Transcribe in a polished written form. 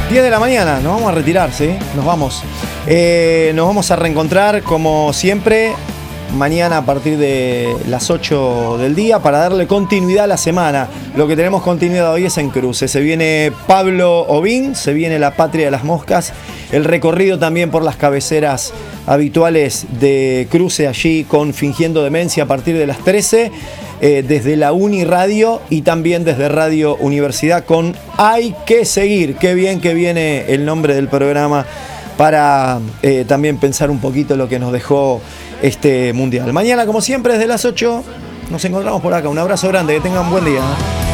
10 de la mañana, nos vamos a retirar, ¿sí? Nos vamos a reencontrar como siempre mañana a partir de las 8 del día para darle continuidad a la semana. Lo que tenemos continuidad hoy es en cruce. Se viene Pablo Ovín, se viene La Patria de las Moscas, el recorrido también por las cabeceras habituales de cruce allí con Fingiendo Demencia a partir de las 13, desde la Uni Radio y también desde Radio Universidad con Hay que Seguir. Qué bien que viene el nombre del programa para también pensar un poquito lo que nos dejó este mundial. Mañana, como siempre, desde las 8 nos encontramos por acá. Un abrazo grande, que tengan buen día.